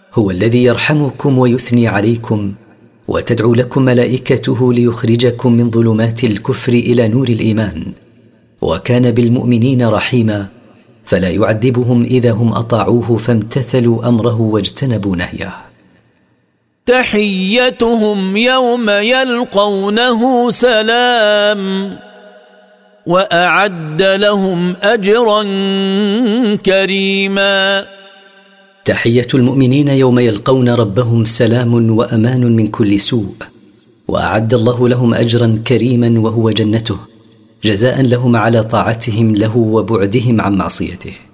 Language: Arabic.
هو الذي يرحمكم ويثني عليكم، وتدعو لكم ملائكته ليخرجكم من ظلمات الكفر إلى نور الإيمان، وكان بالمؤمنين رحيما، فلا يعذبهم إذا هم أطاعوه فامتثلوا أمره واجتنبوا نهيه. تحيتهم يوم يلقونه سلام وأعد لهم أجرا كريما. تحية المؤمنين يوم يلقون ربهم سلام وأمان من كل سوء، وأعد الله لهم أجرا كريما وهو جنته، جزاء لهم على طاعتهم له وبعدهم عن معصيته.